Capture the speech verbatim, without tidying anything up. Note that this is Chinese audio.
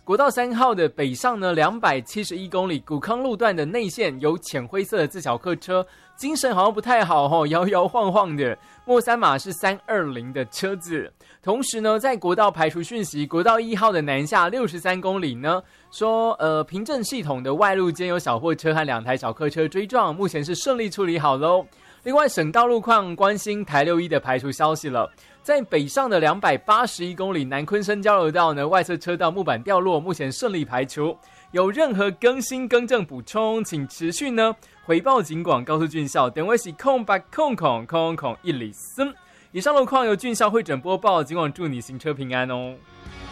国道三号的北上呢两百七十一公里，古康路段的内线有浅灰色的自小客车，精神好像不太好哦，摇摇晃晃的。末三码是三二零的车子。同时呢，在国道排除讯息，国道一号的南下六十三公里呢，说呃凭证系统的外路间有小货车和两台小客车追撞，目前是顺利处理好喽。另外，省道路况关心台六一的排除消息了。在北上的两百八十一公里南昆生交流道呢，外侧车道木板掉落，目前顺利排除。有任何更新更正补充，请持续呢回报警广告诉俊校，电话是空八空空空空一里森。以上路况由俊校会诊播报，警广祝你行车平安哦。